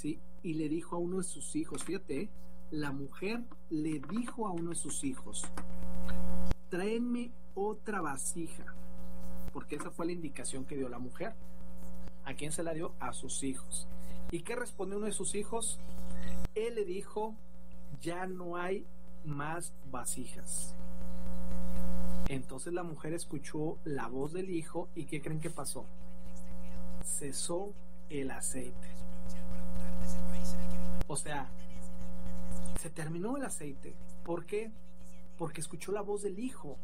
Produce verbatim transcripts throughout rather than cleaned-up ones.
¿sí? Y le dijo a uno de sus hijos, fíjate, la mujer le dijo a uno de sus hijos, tráenme otra vasija, porque esa fue la indicación que dio la mujer. ¿A quién se la dio? A sus hijos. ¿Y qué respondió uno de sus hijos? Él le dijo, ya no hay más vasijas. Entonces la mujer escuchó la voz del hijo y ¿qué creen que pasó? Cesó el aceite. O sea, se terminó el aceite. ¿Por qué? Porque escuchó la voz del hijo.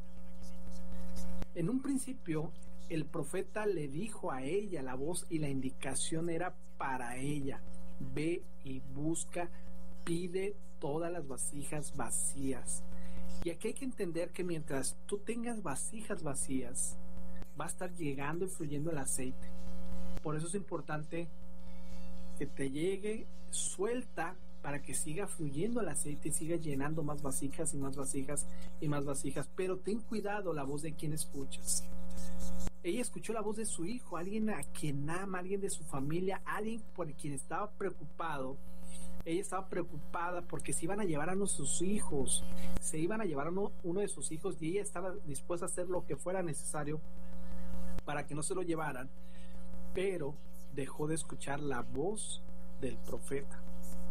En un principio, el profeta le dijo a ella la voz y la indicación era para ella. Ve y busca, pide todas las vasijas vacías. Y aquí hay que entender que mientras tú tengas vasijas vacías, va a estar llegando y fluyendo el aceite. Por eso es importante que te llegue suelta para que siga fluyendo el aceite y siga llenando más vasijas y más vasijas y más vasijas. Pero ten cuidado la voz de quien escuchas. Ella escuchó la voz de su hijo, alguien a quien ama, alguien de su familia, alguien por quien estaba preocupado. Ella estaba preocupada porque se iban a llevar a sus hijos, se iban a llevar a uno, uno de sus hijos y ella estaba dispuesta a hacer lo que fuera necesario para que no se lo llevaran, pero dejó de escuchar la voz del profeta.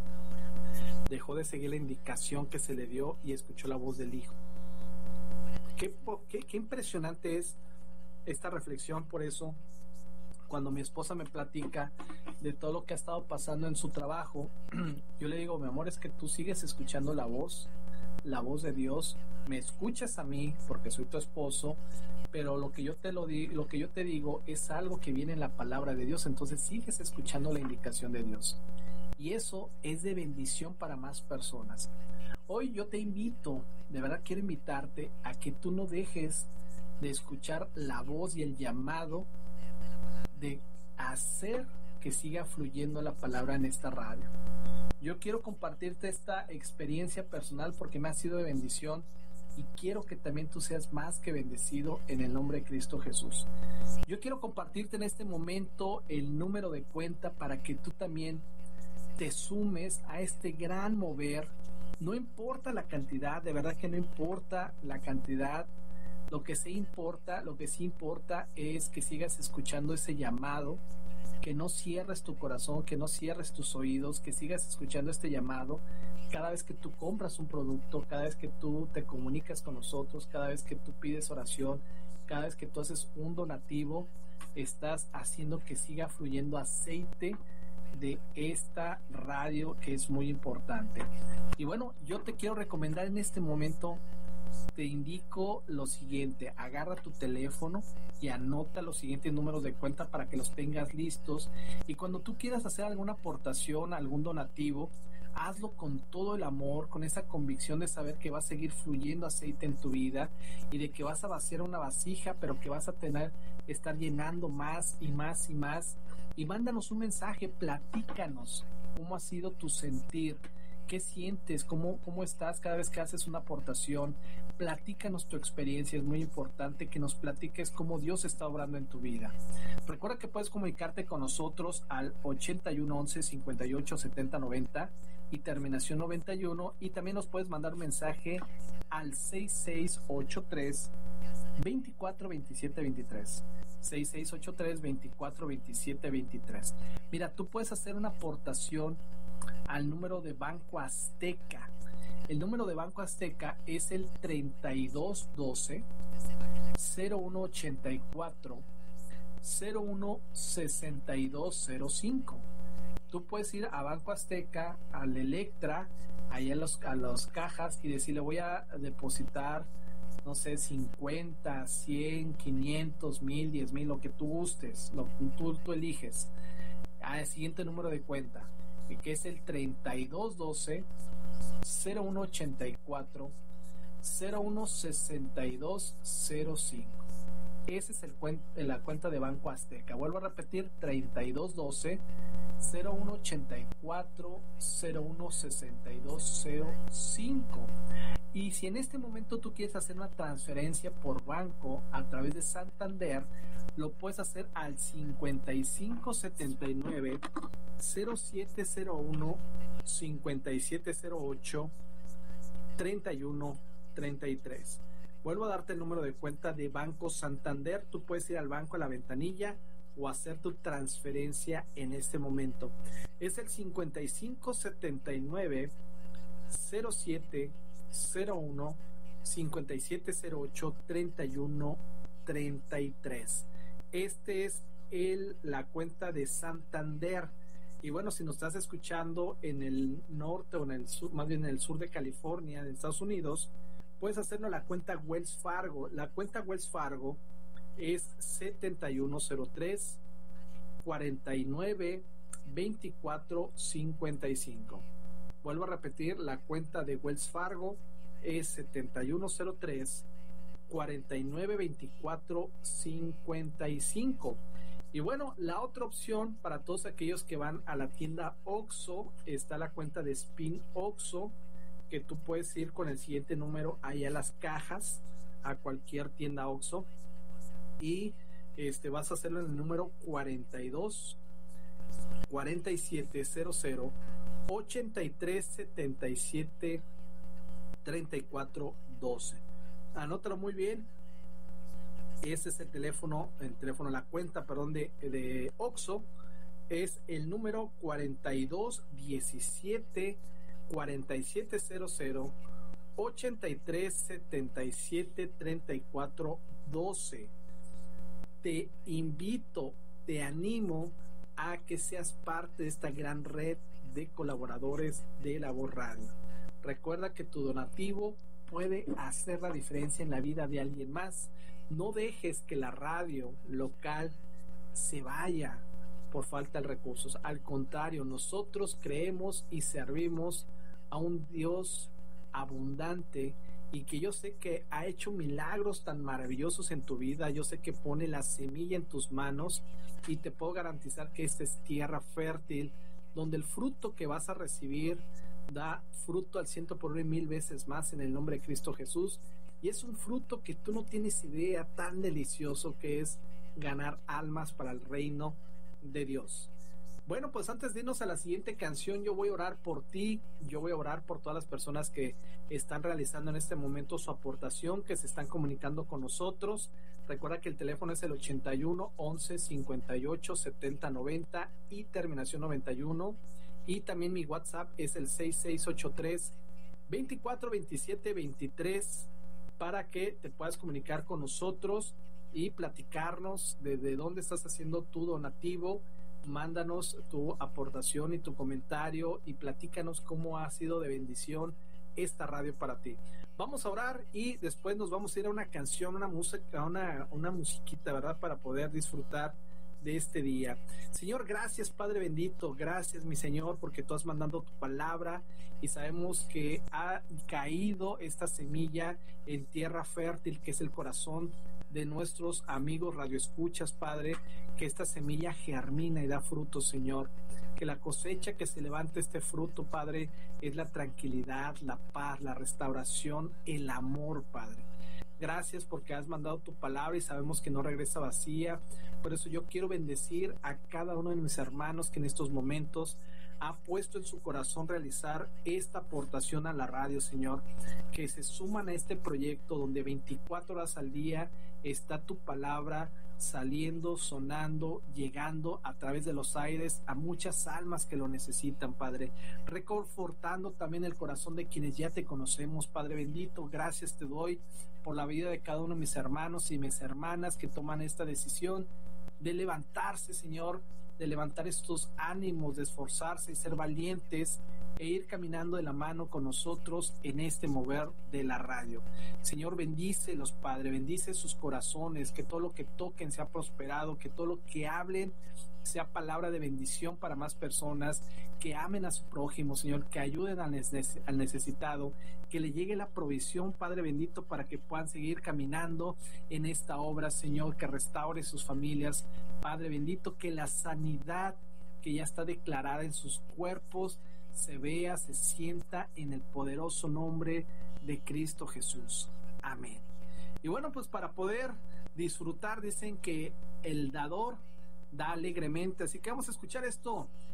Dejó de seguir la indicación que se le dio y escuchó la voz del hijo. Qué, qué, qué impresionante es esta reflexión. Por eso cuando mi esposa me platica de todo lo que ha estado pasando en su trabajo, yo le digo, mi amor, es que tú sigues escuchando la voz, la voz de Dios, me escuchas a mí porque soy tu esposo, pero lo que yo te lo di, lo que yo te digo es algo que viene en la palabra de Dios, entonces sigues escuchando la indicación de Dios. Y eso es de bendición para más personas. Hoy yo te invito, de verdad quiero invitarte a que tú no dejes de escuchar la voz y el llamado de hacer que siga fluyendo la palabra en esta radio. Yo quiero compartirte esta experiencia personal porque me ha sido de bendición y quiero que también tú seas más que bendecido en el nombre de Cristo Jesús. Yo quiero compartirte en este momento el número de cuenta para que tú también te sumes a este gran mover. No importa la cantidad, de verdad que no importa la cantidad. Lo que sí importa, lo que sí importa es que sigas escuchando ese llamado, que no cierres tu corazón, que no cierres tus oídos, que sigas escuchando este llamado cada vez que tú compras un producto, cada vez que tú te comunicas con nosotros, cada vez que tú pides oración, cada vez que tú haces un donativo, estás haciendo que siga fluyendo aceite de esta radio que es muy importante. Y bueno, yo te quiero recomendar en este momento, te indico lo siguiente: agarra tu teléfono y anota los siguientes números de cuenta para que los tengas listos, y cuando tú quieras hacer alguna aportación, algún donativo, hazlo con todo el amor, con esa convicción de saber que va a seguir fluyendo aceite en tu vida y de que vas a vaciar una vasija, pero que vas a tener, estar llenando más y más y más. Y mándanos un mensaje, platícanos cómo ha sido tu sentir, qué sientes, cómo, cómo estás cada vez que haces una aportación. Platícanos tu experiencia, es muy importante que nos platiques cómo Dios está obrando en tu vida. Recuerda que puedes comunicarte con nosotros al ochenta y uno once cincuenta y ocho setenta noventa y terminación noventa y uno, y también nos puedes mandar un mensaje al seis seis ocho tres veinticuatro veintisiete veintitrés. seis seis ocho tres veinticuatro veintisiete veintitrés. Mira, tú puedes hacer una aportación al número de Banco Azteca. El número de Banco Azteca es el treinta y dos doce cero uno ochenta y cuatro cero uno sesenta y dos cero cinco. Tú puedes ir a Banco Azteca, al Electra, ahí a los, a las cajas, y decirle, voy a depositar, no sé, cincuenta, cien, quinientos, mil, diez mil, lo que tú gustes, lo que tú, tú eliges, al siguiente número de cuenta, que es el treinta y dos doce cero uno ochenta y cuatro cero uno sesenta y dos cero cinco. Esa es el cuen- la cuenta de Banco Azteca. Vuelvo a repetir, treinta y dos doce cero uno ochenta y cuatro cero uno sesenta y dos cero cinco. Y si en este momento tú quieres hacer una transferencia por banco a través de Santander, lo puedes hacer al cincuenta y cinco setenta y nueve cero siete cero uno cincuenta y siete cero ocho treinta y uno treinta y tres. Vuelvo a darte el número de cuenta de Banco Santander. Tú puedes ir al banco a la ventanilla o hacer tu transferencia en este momento. Es el cincuenta y cinco setenta y nueve cero siete cero uno cincuenta y siete cero ocho treinta y uno treinta y tres. Este es el la cuenta de Santander. Y bueno, si nos estás escuchando en el norte o en el sur, más bien en el sur de California, en Estados Unidos, puedes hacerlo en la cuenta Wells Fargo. La cuenta Wells Fargo es setenta y uno cero tres cuarenta y nueve veinticuatro cincuenta y cinco. Vuelvo a repetir, la cuenta de Wells Fargo es setenta y uno cero tres cuarenta y nueve veinticuatro cincuenta y cinco. Y bueno, la otra opción para todos aquellos que van a la tienda Oxxo, está la cuenta de Spin Oxxo, que tú puedes ir con el siguiente número ahí a las cajas, a cualquier tienda Oxxo, y este vas a hacerlo en el número cuarenta y dos cuarenta y siete cero cero ochenta y tres setenta y siete treinta y cuatro doce. Anótalo muy bien. Ese es el teléfono, el teléfono, la cuenta, perdón, de, de Oxxo. Es el número cuarenta y dos diecisiete cuarenta y siete cero cero ochenta y tres setenta y siete treinta y cuatro doce. Te invito, te animo a que seas parte de esta gran red de colaboradores de La Voz Radio. Recuerda que tu donativo puede hacer la diferencia en la vida de alguien más. No dejes que la radio local se vaya por falta de recursos. Al contrario, nosotros creemos y servimos a un Dios abundante y que yo sé que ha hecho milagros tan maravillosos en tu vida. Yo sé que pone la semilla en tus manos y te puedo garantizar que esta es tierra fértil donde el fruto que vas a recibir da fruto al ciento por uno y mil veces más en el nombre de Cristo Jesús. Y es un fruto que tú no tienes idea tan delicioso que es ganar almas para el reino de Dios. Bueno, pues antes de irnos a la siguiente canción, yo voy a orar por ti, yo voy a orar por todas las personas que están realizando en este momento su aportación, que se están comunicando con nosotros. Recuerda que el teléfono es el ochenta y uno once cincuenta y ocho setenta noventa y terminación noventa y uno. Y también mi WhatsApp es el seis seis ocho tres veinticuatro veintisiete veintitrés para que te puedas comunicar con nosotros y platicarnos desde dónde estás haciendo tu donativo. Mándanos tu aportación y tu comentario y platícanos cómo ha sido de bendición esta radio para ti. Vamos a orar y después nos vamos a ir a una canción, una música, una, una musiquita, ¿verdad? Para poder disfrutar de este día. Señor, gracias, Padre bendito, gracias, mi Señor, porque tú has mandado tu palabra y sabemos que ha caído esta semilla en tierra fértil, que es el corazón de nuestros amigos radioescuchas, Padre, que esta semilla germina y da fruto, Señor, que la cosecha que se levante este fruto, Padre, es la tranquilidad, la paz, la restauración, el amor, Padre. Gracias porque has mandado tu palabra y sabemos que no regresa vacía. Por eso yo quiero bendecir a cada uno de mis hermanos que en estos momentos ha puesto en su corazón realizar esta aportación a la radio, Señor, que se suman a este proyecto donde veinticuatro horas al día está tu palabra saliendo, sonando, llegando a través de los aires a muchas almas que lo necesitan, Padre, reconfortando también el corazón de quienes ya te conocemos, Padre bendito. Gracias te doy por la vida de cada uno de mis hermanos y mis hermanas que toman esta decisión de levantarse, Señor, de levantar estos ánimos, de esforzarse y ser valientes e ir caminando de la mano con nosotros en este mover de la radio. Señor, bendícelos, Padre, bendice sus corazones, que todo lo que toquen sea prosperado, que todo lo que hablen sea palabra de bendición para más personas, que amen a su prójimo, Señor, que ayuden al, neces- al necesitado, que le llegue la provisión, Padre bendito, para que puedan seguir caminando en esta obra, Señor, que restaure sus familias, Padre bendito, que la sanidad que ya está declarada en sus cuerpos se vea, se sienta en el poderoso nombre de Cristo Jesús. Amén. Y bueno, pues para poder disfrutar, dicen que el dador da alegremente, así que vamos a escuchar esto